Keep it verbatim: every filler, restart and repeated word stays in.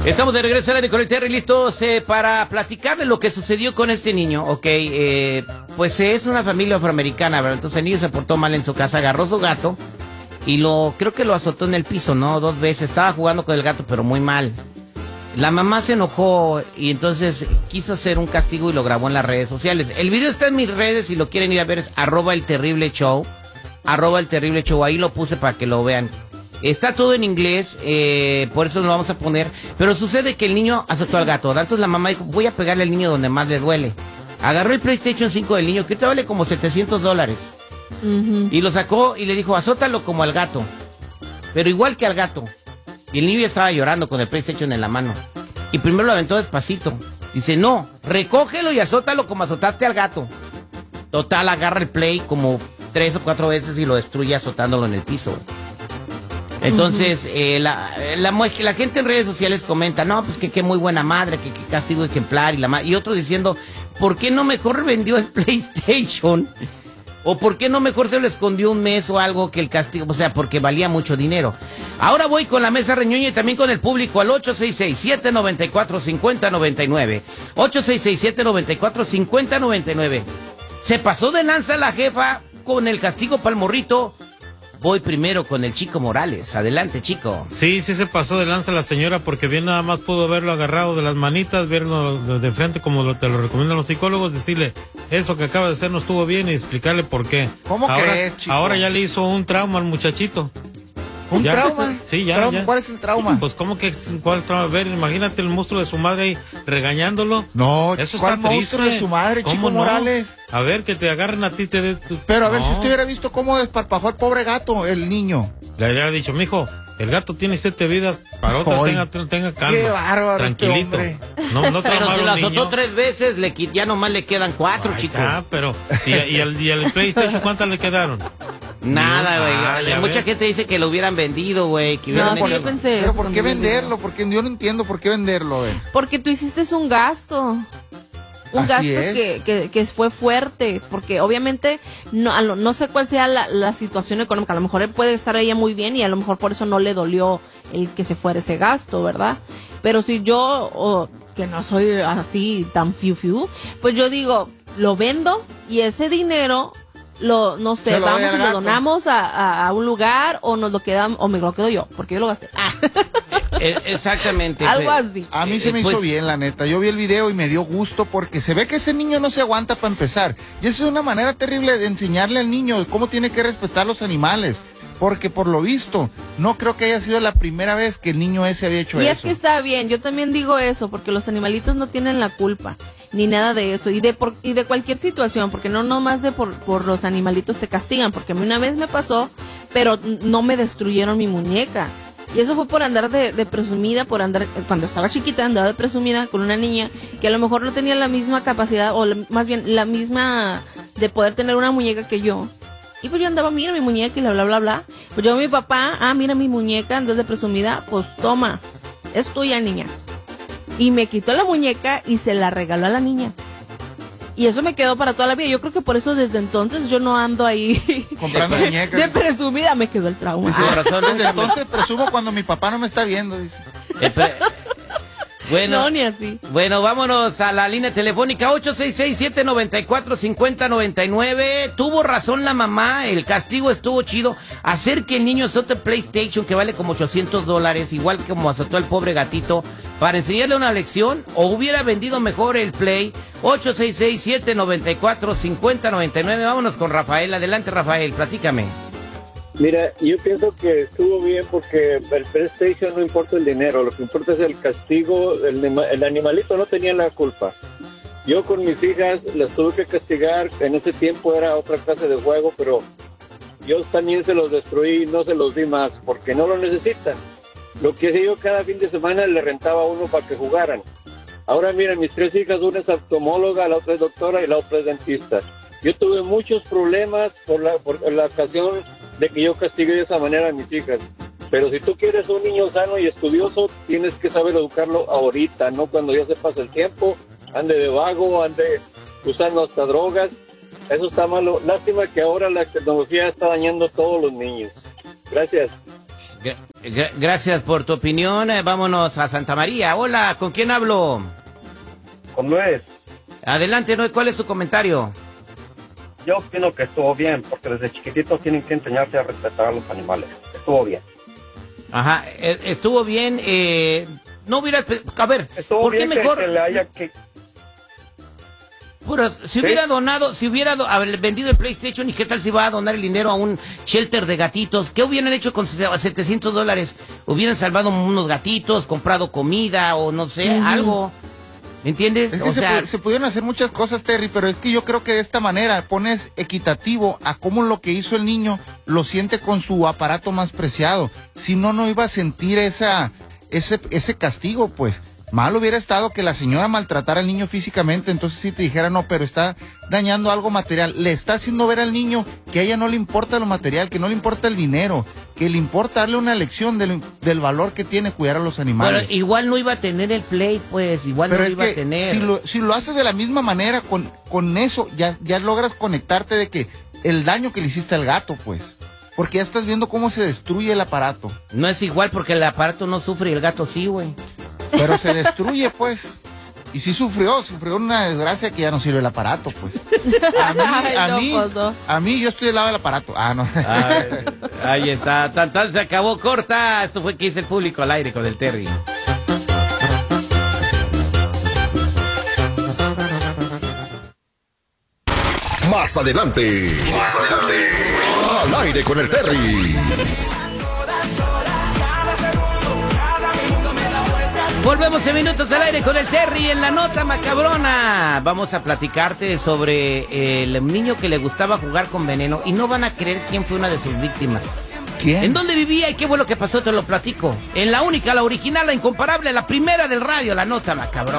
Estamos de regreso al aire con el Terry, listos eh, para platicarle lo que sucedió con este niño, ok, eh, pues eh, es una familia afroamericana, ¿verdad? Entonces el niño se portó mal en su casa, agarró su gato y lo, creo que lo azotó en el piso, ¿no? Dos veces, estaba jugando con el gato, pero muy mal. La mamá se enojó y entonces quiso hacer un castigo y lo grabó en las redes sociales. El video está en mis redes, si lo quieren ir a ver es arroba el terrible show, arroba el terrible show, ahí lo puse para que lo vean. Está todo en inglés, eh, por eso lo vamos a poner. Pero sucede que el niño azotó al gato. Entonces la mamá dijo, voy a pegarle al niño donde más le duele. Agarró el PlayStation cinco del niño, que ahorita vale como setecientos dólares. Uh-huh. Y lo sacó y le dijo, azótalo como al gato. Pero igual que al gato. Y el niño ya estaba llorando con el PlayStation en la mano. Y primero lo aventó despacito. Dice, no, recógelo y azótalo como azotaste al gato. Total, agarra el Play como tres o cuatro veces y lo destruye azotándolo en el piso. Entonces, uh-huh. eh, la, la, la gente en redes sociales comenta, no, pues que qué muy buena madre, que, que castigo ejemplar, y la ma- y otros diciendo, ¿por qué no mejor vendió el PlayStation? ¿O por qué no mejor se lo escondió un mes o algo que el castigo? O sea, porque valía mucho dinero. Ahora voy con la mesa reñoña y también con el público al ocho seis seis, siete nueve cuatro, cinco cero nueve nueve. ocho seis seis, siete nueve cuatro, cinco cero nueve nueve. ¿Se pasó de lanza la jefa con el castigo pa'l morrito? Voy primero con el Chico Morales. Adelante, Chico. Sí, sí se pasó de lanza la señora porque bien nada más pudo verlo agarrado de las manitas, verlo de frente como lo, te lo recomiendan los psicólogos, decirle eso que acaba de hacer no estuvo bien y explicarle por qué. ¿Cómo ahora, crees, Chico? Ahora ya le hizo un trauma al muchachito. ¿Un ya, trauma? Sí, ya, ¿Trauma? ya. ¿Cuál es el trauma? Pues, ¿cómo que cuál trauma? A ver, imagínate el monstruo de su madre ahí regañándolo. No, eso ¿cuál está monstruo triste. de su madre, Chico no? Morales? A ver, que te agarren a ti, te de tu... Pero a ver, no. si usted hubiera visto cómo desparpajó el pobre gato, el niño. Le habría dicho, mijo, el gato tiene siete vidas, para otra Hoy. tenga, tenga calma. Qué bárbaro tranquilito. este no, no pero si lo azotó niño. tres veces, le, ya nomás le quedan cuatro, Chico. Ah, pero, ¿y, y, al, y al PlayStation cuántas le quedaron? Nada, güey. Ah, Mucha ves. gente dice que lo hubieran vendido, güey. Que hubieran No, sí, hecho... yo pensé Pero eso ¿por qué cuando vi el venderlo? video. Porque yo no entiendo por qué venderlo, güey. Porque tú hiciste un gasto. Un Así gasto es. que, que, que fue fuerte, porque obviamente no, a lo- no sé cuál sea la, la situación económica, a lo mejor él puede estar ella muy bien y a lo mejor por eso no le dolió el que se fuera ese gasto, ¿verdad? Pero si yo, oh, que no soy así tan fiu fiu, pues yo digo, lo vendo y ese dinero, lo no sé, Se lo doy vamos al y lo gato. donamos a, a, a un lugar o nos lo quedamos, o me lo quedo yo, porque yo lo gasté. Ah. Eh, exactamente. Algo pero- así. A mí se Eh, me pues- hizo bien, la neta. Yo vi el video y me dio gusto porque se ve que ese niño no se aguanta para empezar. Y eso es una manera terrible de enseñarle al niño cómo tiene que respetar los animales. Porque por lo visto, no creo que haya sido la primera vez que el niño ese había hecho Y eso. es que está bien, yo también digo eso, porque los animalitos no tienen la culpa, ni nada de eso, y de por, y de cualquier situación, porque no nomás de por, por los animalitos te castigan, porque a mí una vez me pasó, pero no me destruyeron mi muñeca. Y eso fue por andar de, de presumida, por andar, cuando estaba chiquita andaba de presumida con una niña que a lo mejor no tenía la misma capacidad, o la- más bien la misma de poder tener una muñeca que yo. Y pues yo andaba, mira mi muñeca y bla, bla, bla, bla. Pues yo a mi papá, ah, mira mi muñeca, andas de presumida, pues toma, es tuya, niña. Y me quitó la muñeca y se la regaló a la niña. Y eso me quedó para toda la vida. Yo creo que por eso desde entonces yo no ando ahí Comprando muñecas. de presumida, me quedó el trauma. Dice, Con razón, desde nunca me- entonces presumo cuando mi papá no me está viendo, dice. Eh, pe- Bueno, No, ni así. bueno, vámonos a la línea telefónica ocho seis seis, siete nueve cuatro, cinco cero nueve nueve. Tuvo razón la mamá, el castigo estuvo chido. Hacer que el niño azote PlayStation, que vale como ochocientos dólares, igual que como azotó al pobre gatito, para enseñarle una lección, o hubiera vendido mejor el Play. Ocho seis seis, siete nueve cuatro, cinco cero nueve nueve. Vámonos con Rafael. Adelante, Rafael, platícame. Mira, yo pienso que estuvo bien porque el PlayStation no importa el dinero, lo que importa es el castigo. El, el animalito no tenía la culpa. Yo con mis hijas las tuve que castigar, en ese tiempo era otra clase de juego, pero yo también se los destruí y no se los di más porque no lo necesitan. Lo que hacía yo cada fin de semana le rentaba a uno para que jugaran. Ahora mira, mis tres hijas, una es oftalmóloga, la otra es doctora y la otra es dentista. Yo tuve muchos problemas por la, por la ocasión de que yo castigué de esa manera a mis hijas. Pero si tú quieres un niño sano y estudioso, tienes que saber educarlo ahorita, no cuando ya se pasa el tiempo, ande de vago, ande usando hasta drogas. Eso está malo. Lástima que ahora la tecnología está dañando a todos los niños. Gracias. Gra- gra- gracias por tu opinión. Eh, vámonos a Santa María. Hola, ¿con quién hablo? Con Luis. Adelante, Noé, ¿cuál es tu comentario? Yo opino que estuvo bien, porque desde chiquititos tienen que enseñarse a respetar a los animales. Estuvo bien. Ajá, eh, estuvo bien. Eh, no hubiera... A ver, Estuvo ¿por qué bien que- mejor...? que le haya que Pero si hubiera donado, si hubiera do- haber vendido el PlayStation, ¿y qué tal si va a donar el dinero a un shelter de gatitos? ¿Qué hubieran hecho con setecientos dólares? Hubieran salvado unos gatitos, comprado comida o no sé, Ujú. algo. ¿Me entiendes? Es que O se, sea, pu- se pudieron hacer muchas cosas, Terry, pero es que yo creo que de esta manera pones equitativo a cómo lo que hizo el niño lo siente con su aparato más preciado. Si no, no iba a sentir esa, ese, ese castigo, pues. Mal hubiera estado que la señora maltratara al niño físicamente, entonces si te dijera, no, pero está dañando algo material. Le está haciendo ver al niño que a ella no le importa lo material, que no le importa el dinero, que le importa darle una lección del, del valor que tiene cuidar a los animales. pero igual no iba a tener el Play, pues, igual Pero no es iba a que tener. si lo, si lo haces de la misma manera, con, con eso ya, ya logras conectarte de que el daño que le hiciste al gato, pues. Porque ya estás viendo cómo se destruye el aparato. No es igual porque el aparato no sufre y el gato sí, güey. Pero se destruye, pues. Y sí sufrió, sufrió una desgracia que ya no sirve el aparato, pues. A mí, Ay, a no, mí, pues no. a mí yo estoy del lado del aparato. Ah, no. Ay, ahí está, tan tan se acabó corta. Esto fue que hizo el público al aire con el Terry. Más adelante. Más adelante. Al aire con el Terry. Volvemos en minutos al aire con el Terry en la nota macabrona. Vamos a platicarte sobre el niño que le gustaba jugar con veneno y no van a creer quién fue una de sus víctimas. ¿Quién? ¿En dónde vivía y qué fue lo que pasó? Te lo platico. En la única, la original, la incomparable, la primera del radio, la nota macabrona.